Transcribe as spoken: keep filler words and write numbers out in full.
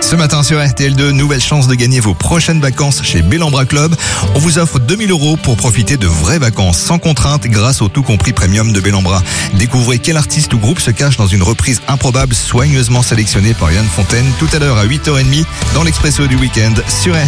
Ce matin sur R T L deux, nouvelle chance de gagner vos prochaines vacances chez Bellambra Club. On vous offre deux mille euros pour profiter de vraies vacances sans contrainte grâce au tout compris premium de Bellambra. Découvrez quel artiste ou groupe se cache dans une reprise improbable soigneusement sélectionnée par Yann Fontaine tout à l'heure à huit heures trente dans l'Expresso du week-end sur R T L deux.